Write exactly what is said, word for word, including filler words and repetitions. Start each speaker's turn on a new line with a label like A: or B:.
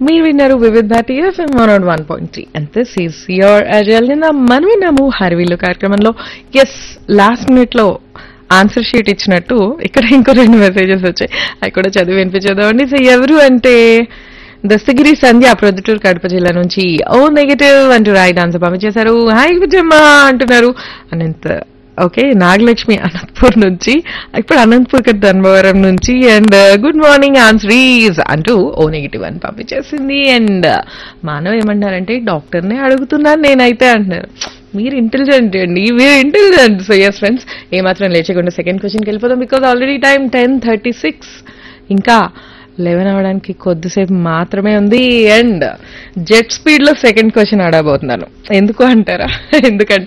A: మీరు విన్నారు వివిధ Bharati FM one one point three and this is your అజల్ నిన్న మనం విన్నాము హరివిల్లు కార్యక్రమంలో. ఎస్, లాస్ట్ మినిట్ లో ఆన్సర్ షీట్ ఇచ్చినట్టు ఇక్కడ ఇంకో రెండు మెసేజెస్ వచ్చాయి, అవి కూడా చదివి వినిపించేద్దామండి. సో ఎవరు అంటే దస్తగిరి సంధ్య ప్రొద్దుటూరు కడప జిల్లా నుంచి ఓ నెగటివ్ అంటూ రైట్ ఆన్సర్ పంపించేశారు. హాయ్ విజయమ్మ అంటున్నారు. అనంత ఓకే నాగలక్ష్మి అనంతపూర్ నుంచి, ఇప్పుడు అనంతపూర్ కదా ధర్మవరం నుంచి. And good morning answer is అంటూ ఓ నెగిటివ్ అని పంపించేసింది. అండ్ మానవ్ ఏమంటారంటే డాక్టర్నే అడుగుతున్నాను నేనైతే అంటున్నారు. మీరు ఇంటెలిజెంట్ అండి, మీరు ఇంటెలిజెంట్. సో ఎస్ ఫ్రెండ్స్, ఏమాత్రం లేచకుండా సెకండ్ క్వశ్చన్కి వెళ్ళిపోతాం. Because already time ten thirty six ఇంకా లెవెన్ అవడానికి కొద్దిసేపు మాత్రమే ఉంది. అండ్ జెట్ స్పీడ్ లో సెకండ్ క్వశ్చన్ అడగబోతున్నాను. ఎందుకు అంటారా? ఎందుకంటే